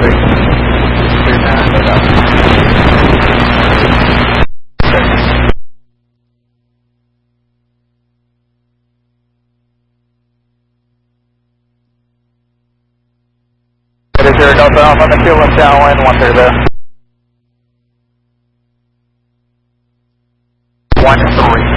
Zero Delta Alpha, the fuel is downwind, 130 there. 13.